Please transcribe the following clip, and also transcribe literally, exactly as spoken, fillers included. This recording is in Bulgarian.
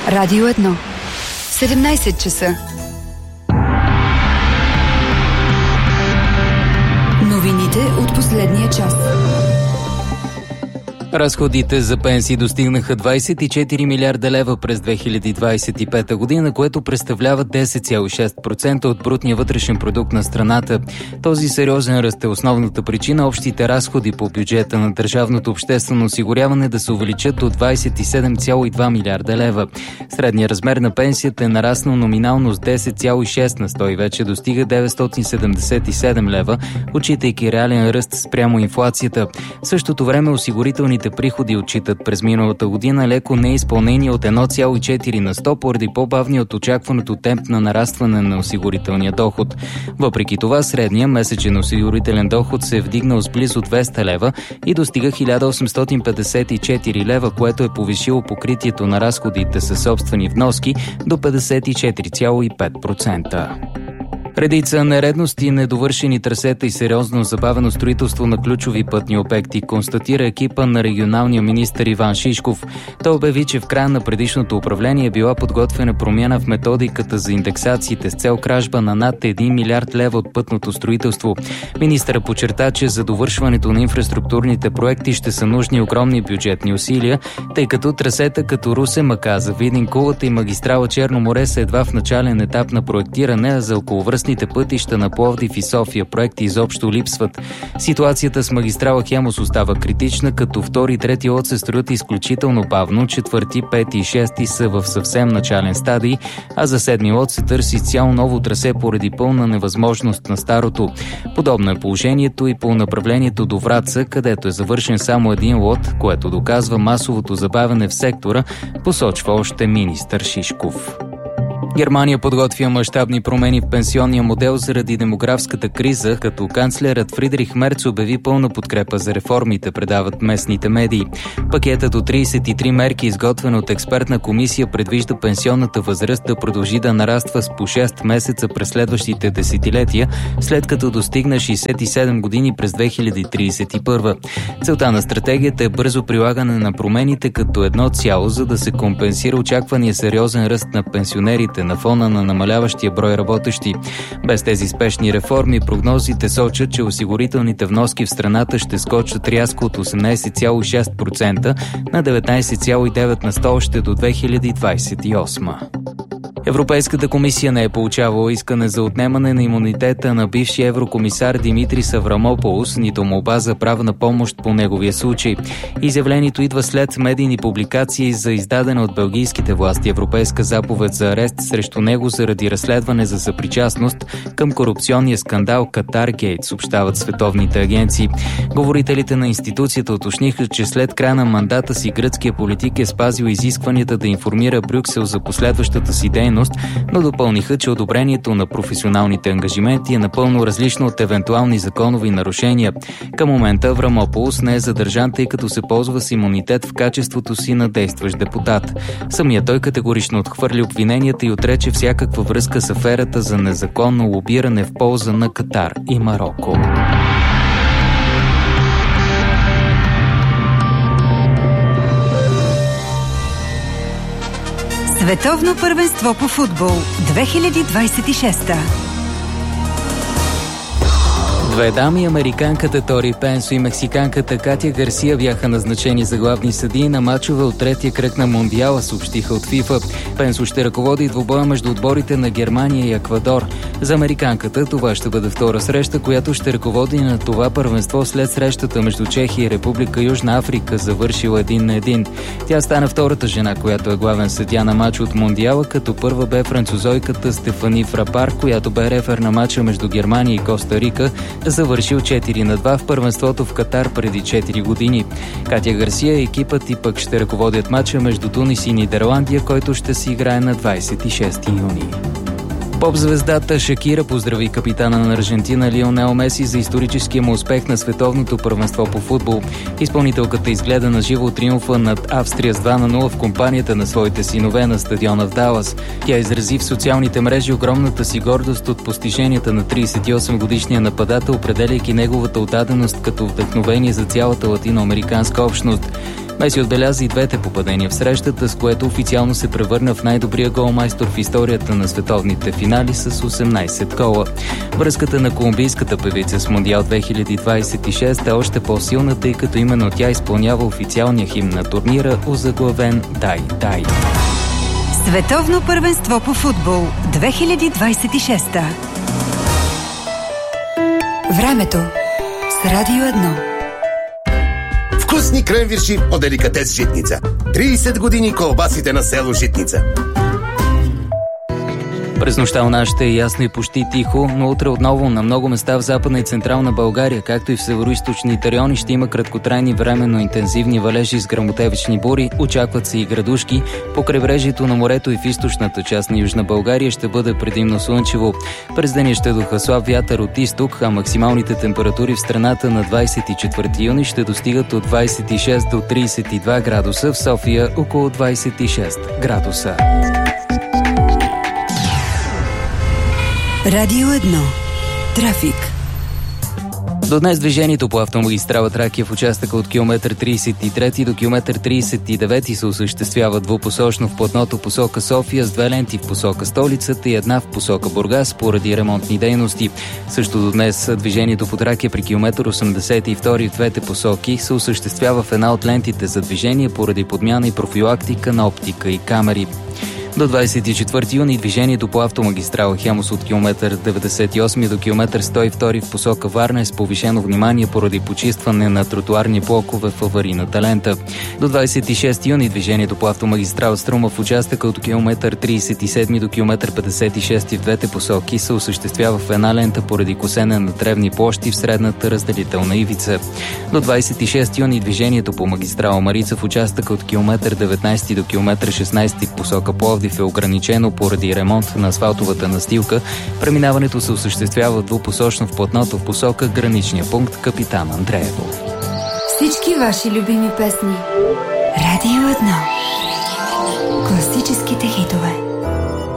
Радио едно. седемнайсет часа. Новините от последния час. Разходите за пенсии достигнаха двайсет и четири милиарда лева през две хиляди двайсет и пета година, което представлява десет цяло и шест процента от брутния вътрешен продукт на страната. Този сериозен ръст е основната причина общите разходи по бюджета на държавното обществено осигуряване да се увеличат до двайсет и седем цяло и два милиарда лева. Средният размер на пенсията е нараснал номинално с десет цяло и шест на сто и вече достига деветстотин седемдесет и седем лева, отчитайки реален ръст спрямо инфлацията. В същото време осигурителните приходи отчитат през миналата година леко неизпълнение от едно цяло и четири на сто поради по-бавния от очакваното темп на нарастване на осигурителния доход. Въпреки това, средният месечен осигурителен доход се е вдигнал с близо двеста лева и достига хиляда осемстотин петдесет и четири лева, което е повишило покритието на разходите със собствени вноски до петдесет и четири цяло и пет процента. Редица нередности, недовършени трасета и сериозно забавено строителство на ключови пътни обекти, констатира екипа на регионалния министър Иван Шишков. Той обяви, че в края на предишното управление е била подготвена промяна в методиката за индексациите с цел кражба на над един милиард лева от пътното строителство. Министърът подчерта, че за довършването на инфраструктурните проекти ще са нужни огромни бюджетни усилия, тъй като трасета като Русе, Маказа, Видин, Кулата и магистрала Черно море са едва в начален етап на проектиране, а за околовръстните пътища на Пловдив и София проекти изобщо липсват. Ситуацията с магистрала Хемус остава критична, като втори и трети лот се строят изключително бавно, четвърти, пети и шести са в съвсем начален стадий, а за седми лот се търси цяло ново трасе поради пълна невъзможност на старото. Подобно е положението и по направлението до Враца, където е завършен само един лот, което доказва масовото забавяне в сектора, посочва още министър Шишков. Германия подготвя мащабни промени в пенсионния модел заради демографската криза, като канцлерът Фридрих Мерц обяви пълна подкрепа за реформите, предават местните медии. Пакетът от трийсет и три мерки, изготвен от експертна комисия, предвижда пенсионната възраст да продължи да нараства с по шест месеца през следващите десетилетия, след като достигне шейсет и седем години през две хиляди трийсет и първа. Целта на стратегията е бързо прилагане на промените като едно цяло, за да се компенсира очаквания сериозен ръст на пенсионерите на фона на намаляващия брой работещи. Без тези спешни реформи прогнозите сочат, че осигурителните вноски в страната ще скочат рязко от осемнайсет цяло и шест процента на деветнайсет цяло и девет на сто още до две хиляди двайсет и осма. Европейската комисия не е получавала искане за отнемане на имунитета на бившия еврокомисар Димитрис Аврамополос, нито молба за правна помощ по неговия случай. Изявлението идва след медийни публикации за издадена от белгийските власти европейска заповед за арест срещу него заради разследване за съпричастност към корупционния скандал Катар-гейт, съобщават световните агенции. Говорителите на институцията уточниха, че след края на мандата си гръцкият политик е спазил изискванията да информира Брюксел за последващата си дейност, но допълниха, че одобрението на професионалните ангажименти е напълно различно от евентуални законови нарушения. Към момента Аврамополос не е задържан, тъй като се ползва с имунитет в качеството си на действащ депутат. Самият той категорично отхвърли обвиненията и отрече всякаква връзка с аферата за незаконно лобиране в полза на Катар и Мароко. Световно първенство по футбол две хиляди двайсет и шеста. Две дами, американката Тори Пенсо и мексиканката Катя Гарсия бяха назначени за главни съдии на мачове от третия кръг на Мондиала, съобщиха от ФИФА. Пенсо ще ръководи двубоя между отборите на Германия и Еквадор. За американката това ще бъде втора среща, която ще ръководи на това първенство след срещата между Чехия и Република Южна Африка, завършила един на един. Тя стана втората жена, която е главен съдия на мач от Мондиала, като първа бе французойката Стефани Фрапар, която бе рефер на мача между Германия и Коста Рика, завършил четири на два в първенството в Катар преди четири години. Катя Гарсия и екипът и пък ще ръководят мача между Тунис и Нидерландия, който ще се играе на двайсет и шести юни. Поп-звездата Шакира поздрави капитана на Аржентина Лионел Меси за историческия му успех на световното първенство по футбол. Изпълнителката изгледа на живо триумфа над Австрия с два на нула в компанията на своите синове на стадиона в Далас. Тя изрази в социалните мрежи огромната си гордост от постиженията на трийсет и осем годишния нападател, определяйки неговата отдаденост като вдъхновение за цялата латиноамериканска общност. Меси отбеляза и двете попадения в срещата, с което официално се превърна в най-добрия голмайстор в историята на световните финали с осемнайсет гола. Връзката на колумбийската певица с Мондиал две хиляди двайсет и шеста е още по-силна, тъй като именно тя изпълнява официалния химн на турнира, озаглавен «Дай, дай». Световно първенство по футбол две хиляди двайсет и шеста. Времето с Радио едно. Вкусни кренвирши от деликатес Житница. трийсет години колбасите на село Житница. През нощта у нас ще е ясно и почти тихо, но утре отново на много места в Западна и Централна България, както и в североизточните райони, ще има краткотрайни временно интензивни валежи с гръмотевични бури, очакват се и градушки. По крайбрежието на морето и в източната част на Южна България ще бъде предимно слънчево. През деня ще духа слаб вятър от изток, а максималните температури в страната на двайсет и четвърти юни ще достигат от двайсет и шест до трийсет и два градуса, в София около двайсет и шест градуса. Радио едно. Трафик. До днес движението по автомагистрала Тракия в участъка от километър трийсет и трети до километър трийсет и девети се осъществява двупосочно в платното посока София с две ленти в посока столицата и една в посока Бургас поради ремонтни дейности. Също до днес движението по Тракия при километър осемдесет и втори в двете посоки се осъществява в една от лентите за движение поради подмяна и профилактика на оптика и камери. До двайсет и четвърти юни движението по автомагистрала Хемус от километър деветдесет и осми до километър сто и втори в посока Варна е с повишено внимание поради почистване на тротуарни блокове в аварийната лента. До двайсет и шести юни движението по автомагистрала Струма в участъка от километър трийсет и седми до километър петдесет и шести в двете посоки се осъществява в една лента поради косене на древни площи в средната разделителна ивица. До двайсет и шести юни движението по магистрала Марица в участъка от километър деветнайсети до километър шестнайсети в посока Пловдив е ограничено поради ремонт на асфалтовата настилка. Преминаването се осъществява двупосочно в платното в посока граничния пункт Капитан Андреево. Всички ваши любими песни. Радио едно. Класическите хитове.